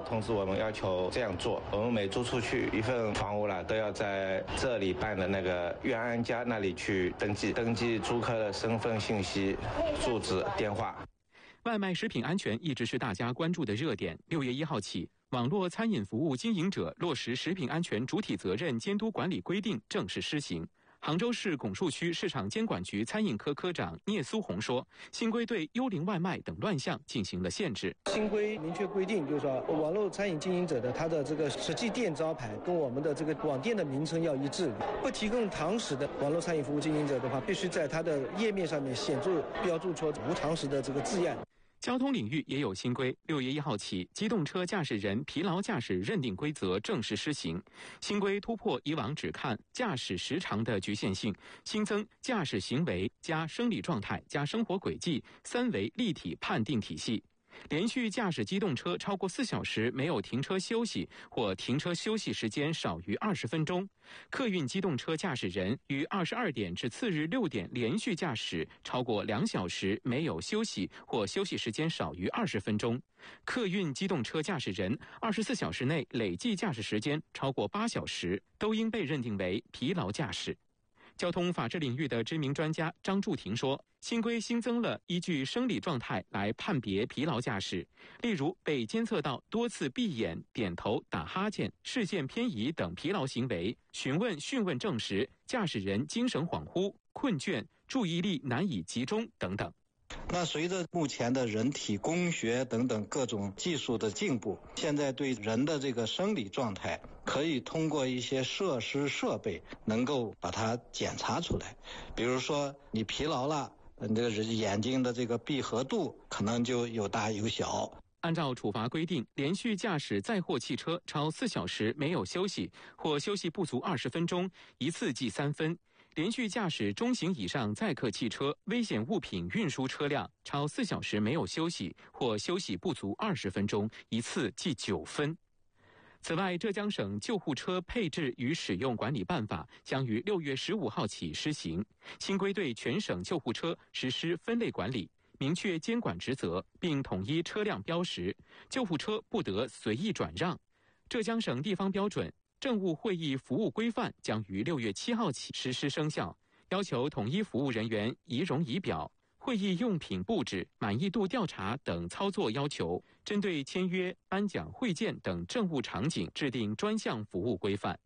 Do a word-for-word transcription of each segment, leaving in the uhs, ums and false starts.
通知我们要求这样做。我们每租出去一份房屋了，都要在这里办的那个愿安家那里去登记，登记租客的身份信息、住址、电话。 外卖食品安全一直是大家关注的热点。六月一号起，网络餐饮服务经营者落实食品安全主体责任监督管理规定正式施行。杭州市拱墅区市场监管局餐饮科科长聂苏红说，新规对幽灵外卖等乱象进行了限制。 新规明确规定，就是说网络餐饮经营者的他的这个实际店招牌跟我们的这个网店的名称要一致。不提供堂食的网络餐饮服务经营者的话，必须在他的页面上面显著标注出无堂食的这个字样。 交通领域也有新规，六月一号起，机动车驾驶人疲劳驾驶认定规则正式施行。新规突破以往只看驾驶时长的局限性，新增驾驶行为加生理状态加生活轨迹三维立体判定体系。连续驾驶机动车超过四小时没有停车休息，或停车休息时间少于二十分钟；客运机动车驾驶人于二十二点至次日六点连续驾驶超过两小时没有休息，或休息时间少于二十分钟；客运机动车驾驶人二十四小时内累计驾驶时间超过八小时，都应被认定为疲劳驾驶。交通法制领域的知名专家张柱廷说，新规新增了依据生理状态来判别疲劳驾驶，例如被监测到多次闭眼、点头、打哈欠、视线偏移等疲劳行为，询问讯问证实驾驶人精神恍惚、困倦、注意力难以集中等等。 那随着目前的人体工学等等各种技术的进步，现在对人的这个生理状态可以通过一些设施设备能够把它检查出来。比如说你疲劳了，你这个眼睛的这个闭合度可能就有大有小。 按照处罚规定，连续驾驶载货汽车超四小时没有休息，或休息不足二十分钟，一次记三分；连续驾驶中型以上载客汽车、危险物品运输车辆超四小时没有休息，或休息不足二十分钟，一次记九分。此外，浙江省救护车配置与使用管理办法将于六月十五号起施行。新规对全省救护车实施分类管理，明确监管职责，并统一车辆标识，救护车不得随意转让。浙江省地方标准政务会议服务规范将于六月七号起实施生效，要求统一服务人员仪容仪表、会议用品布置、满意度调查等操作要求，针对签约、颁奖、会见等政务场景制定专项服务规范。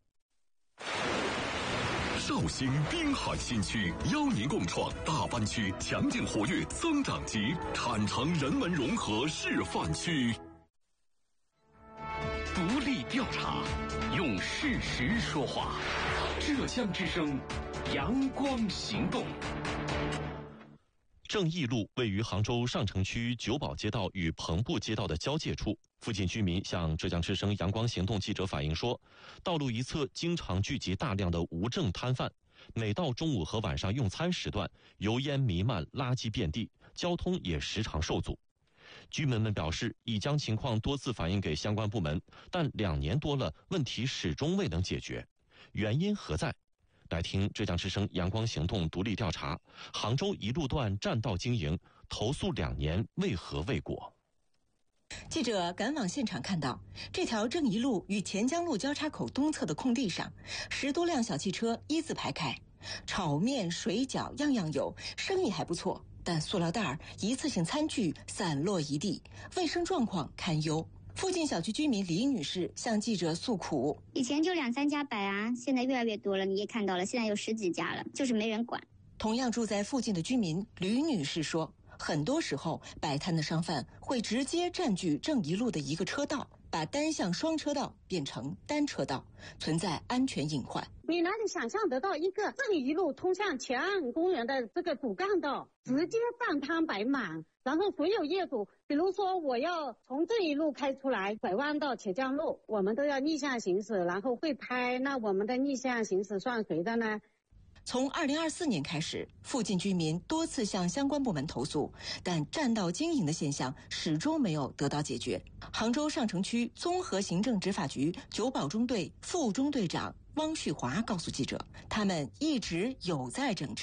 绍兴滨海新区邀您共创大湾区强劲活跃增长极产城人文融合示范区。独立调查，用事实说话。浙江之声，阳光行动。 正义路位于杭州上城区九堡街道与棚布街道的交界处，附近居民向浙江之声阳光行动记者反映说，道路一侧经常聚集大量的无证摊贩，每到中午和晚上用餐时段，油烟弥漫，垃圾遍地，交通也时常受阻。居民们表示，已将情况多次反映给相关部门，但两年多了，问题始终未能解决，原因何在？来听浙江之声阳光行动独立调查，杭州一路段占道经营投诉两年为何未果？ 记者赶往现场看到，这条正一路与钱江路交叉口东侧的空地上，十多辆小汽车一字排开，炒面、水饺样样有，生意还不错。但塑料袋、一次性餐具散落一地，卫生状况堪忧。附近小区居民李女士向记者诉苦： 以前就两三家摆啊，现在越来越多了，你也看到了，现在有十几家了，就是没人管。 同样住在附近的居民吕女士说，很多时候摆摊的商贩会直接占据正一路的一个车道，把单向双车道变成单车道，存在安全隐患。 你哪里想象得到一个正一路通向前岸公园的这个主干道直接放摊摆满，然后所有业主，比如说我要从这一路开出来拐弯到钱江路，我们都要逆向行驶，然后会拍，那我们的逆向行驶算谁的呢？ 从二零二四年开始，附近居民多次向相关部门投诉，但占道经营的现象始终没有得到解决。杭州上城区综合行政执法局九堡中队副中队长汪旭华告诉记者，他们一直有在整治。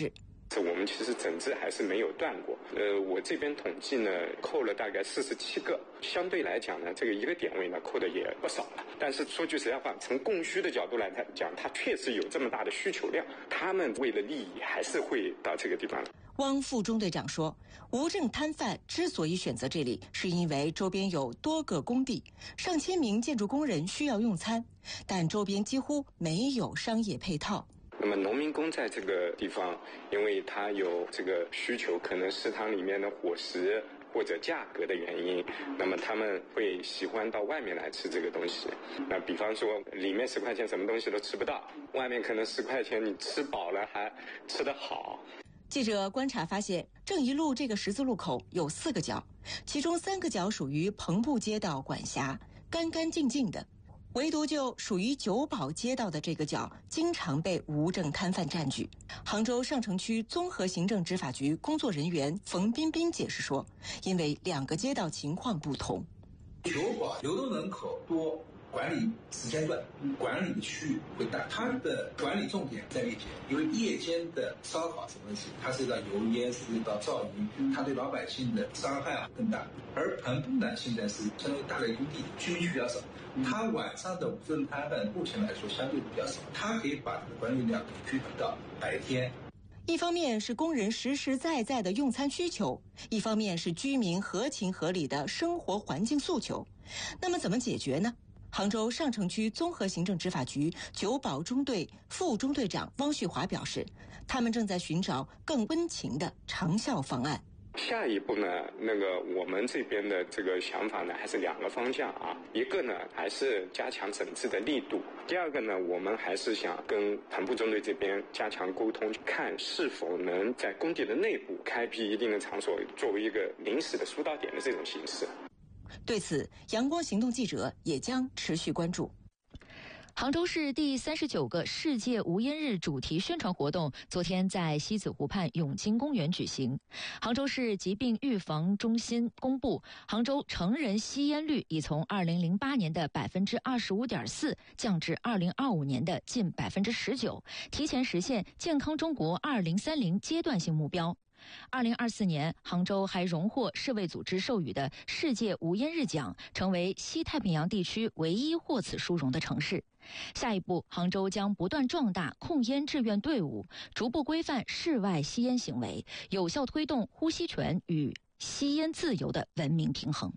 这我们其实整治还是没有断过。呃，我这边统计呢，扣了大概四十七个，相对来讲呢，这个一个点位呢扣的也不少了。但是说句实在话，从供需的角度来讲，它确实有这么大的需求量，他们为了利益还是会到这个地方。 汪副中队长说，无证摊贩之所以选择这里，是因为周边有多个工地，上千名建筑工人需要用餐，但周边几乎没有商业配套。 那么农民工在这个地方，因为他有这个需求，可能食堂里面的伙食或者价格的原因，那么他们会喜欢到外面来吃这个东西。那比方说里面十块钱什么东西都吃不到，外面可能十块钱你吃饱了还吃得好。 记者观察发现，正一路这个十字路口有四个角，其中三个角属于棚布街道管辖，干干净净的。唯独就属于九堡街道的这个角，经常被无证摊贩占据。杭州上城区综合行政执法局工作人员冯彬彬解释说，因为两个街道情况不同， 九堡流动人口多，管理时间段、管理的区域会大，它的管理重点在夜间，因为夜间的烧烤什么东西，它涉及到油烟，涉及到噪音，它对老百姓的伤害更大。而棚布呢，现在是相当于大类工地，居民区比较少，它晚上的无证摊贩目前来说相对比较少，它可以把这个管理量给区分到白天。 一方面是工人实实在在的用餐需求，一方面是居民合情合理的生活环境诉求。那么怎么解决呢？杭州上城区综合行政执法局九堡中队副中队长汪旭华表示，他们正在寻找更温情的长效方案。 下一步呢，那个我们这边的这个想法呢，还是两个方向啊。一个呢，还是加强整治的力度；第二个呢，我们还是想跟棚布中队这边加强沟通，看是否能在工地的内部开辟一定的场所，作为一个临时的疏导点的这种形式。 对此，阳光行动记者也将持续关注。 杭州市第三十九个世界无烟日主题宣传活动昨天在西子湖畔永金公园举行。杭州市疾病预防中心公布，杭州成人吸烟率已从二零零八年的百分之二十五点四降至二零二五年的近百分之十九，提前实现健康中国二零三零阶段性目标。二零二四年，杭州还荣获世卫组织授予的世界无烟日奖，成为西太平洋地区唯一获此殊荣的城市。下一步，杭州将不断壮大控烟志愿队伍，逐步规范室外吸烟行为，有效推动呼吸权与吸烟自由的文明平衡。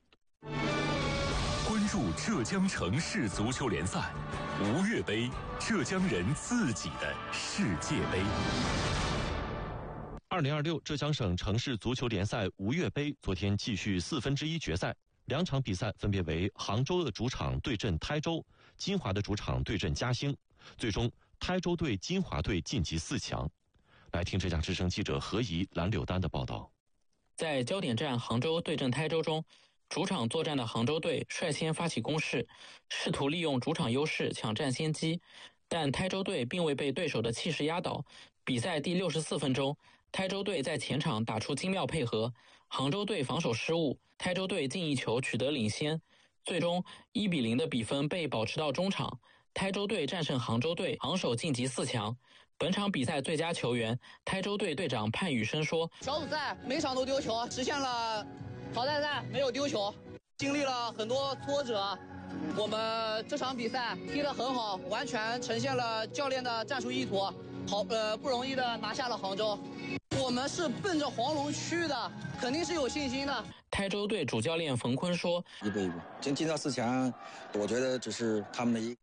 关注浙江城市足球联赛，吴越杯，浙江人自己的世界杯。 二零二六浙江省城市足球联赛吴越杯昨天继续四分之一决赛，两场比赛分别为杭州的主场对阵台州，金华的主场对阵嘉兴，最终台州队金华队晋级四强。来听浙江之声记者何怡、蓝柳丹的报道。 在焦点战杭州对阵台州中，主场作战的杭州队率先发起攻势，试图利用主场优势抢占先机，但台州队并未被对手的气势压倒。比赛第六十四分钟，台州队在前场打出精妙配合，杭州队防守失误，台州队进一球取得领先，最终一比零的比分被保持到中场，台州队战胜杭州队，昂首晋级四强。本场比赛最佳球员，台州队队长潘宇生说： 小组赛每场都丢球，实现了淘汰赛没有丢球，经历了很多挫折，我们这场比赛踢得很好，完全呈现了教练的战术意图，好呃不容易的拿下了杭州。我们是奔着黄龙去的，肯定是有信心的。 台州队主教练冯坤说： 一步一步进进到四强，我觉得只是他们的一。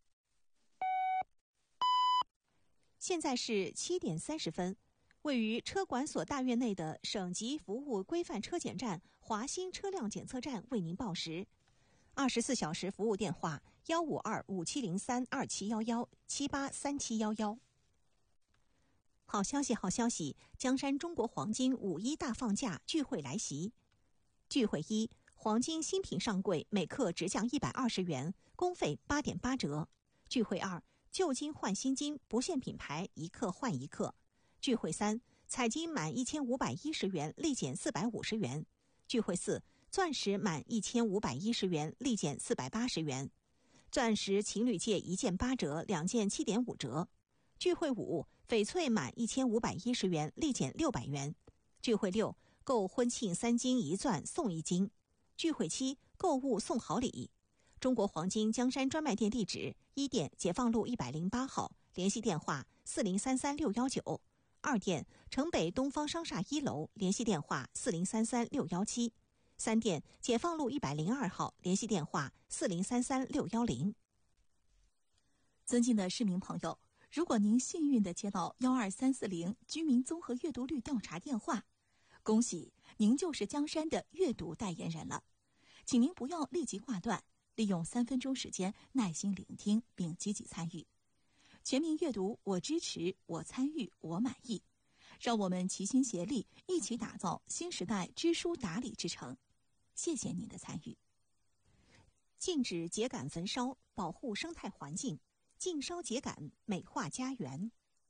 现在是七点三十分，位于车管所大院内的省级服务规范车检站华新车辆检测站为您报时。二十四小时服务电话：幺五二五七零三二七幺幺七八三七幺幺。好消息，好消息！江山中国黄金五一大放价聚会来袭。聚会一，黄金新品上柜，每克直降一百二十元，工费八点八折。聚会二，旧金换新金，不限品牌，一克换一克。聚会三，彩金满一千五百一十元，立减四百五十元。聚会四，钻石满一千五百一十元，立减四百八十元。钻石情侣戒一件八折，两件七点五折。聚会五， 翡翠满一千五百一十元立减六百元。聚会六，购婚庆三金一钻送一金。聚会七，购物送好礼。中国黄金江山专卖店地址：一店解放路一百零八号，联系电话四零三三六一九；二店城北东方商厦一楼，联系电话四零三三六一七；三店解放路一百零二号，联系电话四零三三六一零。尊敬的市民朋友，如果您幸运地接到幺二三四零居民综合阅读率调查电话，恭喜您就是江山的阅读代言人了。请您不要立即挂断，利用三分钟时间耐心聆听并积极参与。全民阅读，我支持，我参与，我满意。让我们齐心协力，一起打造新时代知书达理之城。谢谢您的参与。禁止秸秆焚烧，保护生态环境，禁烧秸秆，美化家园。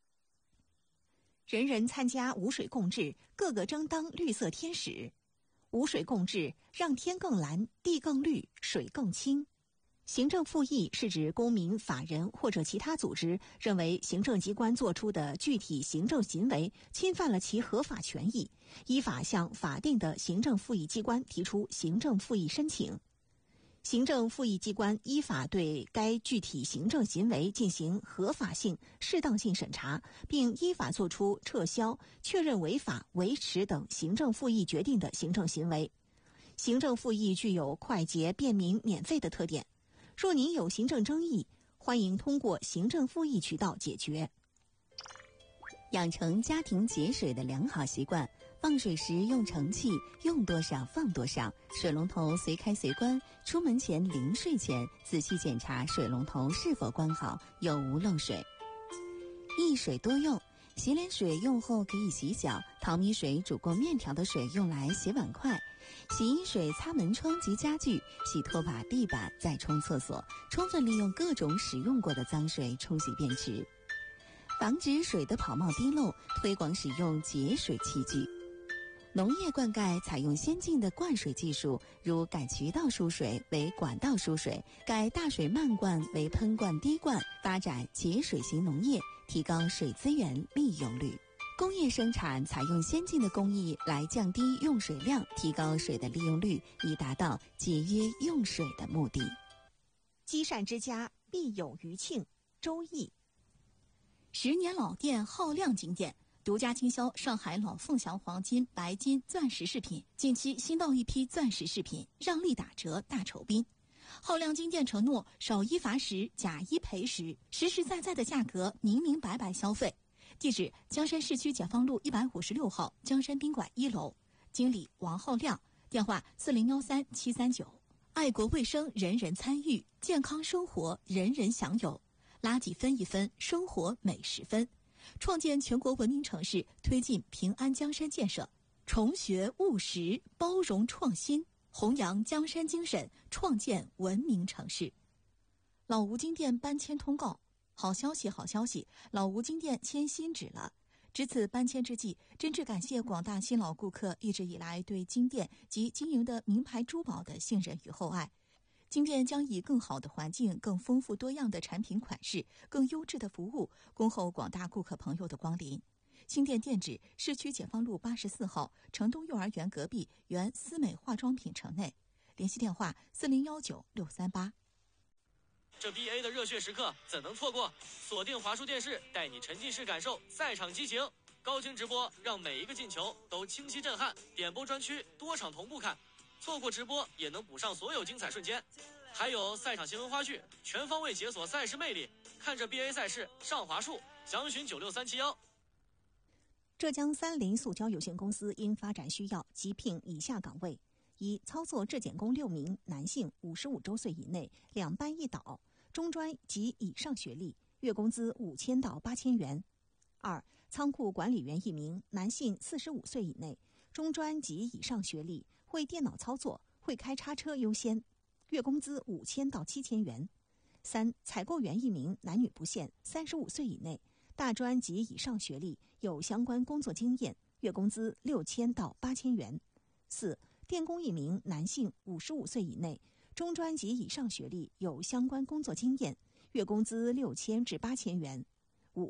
人人参加五水共治，个个争当绿色天使。五水共治，让天更蓝，地更绿，水更清。行政复议是指公民、法人或者其他组织认为行政机关作出的具体行政行为侵犯了其合法权益，依法向法定的行政复议机关提出行政复议申请。行政复议机关依法对该具体行政行为进行合法性、适当性审查，并依法作出撤销、确认违法、维持等行政复议决定的行政行为。行政复议具有快捷、便民、免费的特点。若您有行政争议，欢迎通过行政复议渠道解决。养成家庭节水的良好习惯，放水时用盛器，用多少放多少，水龙头随开随关，出门前临睡前仔细检查水龙头是否关好，有无漏水。一水多用，洗脸水用后可以洗脚，淘米水煮过面条的水用来洗碗筷，洗衣水擦门窗及家具，洗拖把、地板，再冲厕所，充分利用各种使用过的脏水冲洗便池。防止水的跑冒滴漏，推广使用节水器具。农业灌溉采用先进的灌水技术，如改渠道输水为管道输水，改大水漫灌为喷灌滴灌，发展节水型农业，提高水资源利用率。工业生产采用先进的工艺来降低用水量，提高水的利用率，以达到节约用水的目的。积善之家必有余庆，周易。十年老店浩亮金店独家经销上海老凤祥黄金、白金、钻石饰品，近期新到一批钻石饰品，让利打折大酬宾。浩亮金店承诺少一罚十，假一赔十，实实在在的价格，明明白白消费。地址：江山市区解放路一百五十六号江山宾馆一楼，经理王浩亮，电话四零幺三七三九。爱国卫生，人人参与；健康生活，人人享有。垃圾分一分，生活每十分。创建全国文明城市，推进平安江山建设，重学务实，包容创新，弘扬江山精神，创建文明城市。老吴金店搬迁通告。好消息，好消息！老吴金店迁新址了。值此搬迁之际，真挚感谢广大新老顾客一直以来对金店及经营的名牌珠宝的信任与厚爱。金店将以更好的环境、更丰富多样的产品款式、更优质的服务，恭候广大顾客朋友的光临。新店店址：市区解放路八十四号城东幼儿园隔壁原思美化妆品城内。联系电话：四零幺九六三八。 这 B A 的热血时刻怎能错过？锁定华数电视，带你沉浸式感受赛场激情，高清直播让每一个进球都清晰震撼。点播专区多场同步看，错过直播也能补上所有精彩瞬间。还有赛场新闻花絮，全方位解锁赛事魅力。看着 B A 赛事上华数，详询九六三七幺。 浙江三菱塑胶有限公司因发展需要，急聘以下岗位：一、操作质检工六名，男性，五十五周岁以内，两班一导，中专及以上学历，月工资五千到八千元。二、仓库管理员一名，男性，四十五岁以内，中专及以上学历，会电脑操作，会开叉车优先，月工资五千到七千元。三、采购员一名，男女不限，三十五岁以内，大专及以上学历，有相关工作经验，月工资六千到八千元。四、电工一名，男性，五十五岁以内，中专及以上学历，有相关工作经验，月工资六千至八千元。五、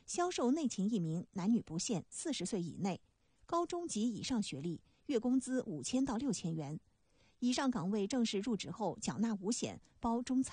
销售内勤一名，男女不限，四十岁以内，高中及以上学历，月工资五千到六千元。以上岗位正式入职后缴纳五险，包中餐。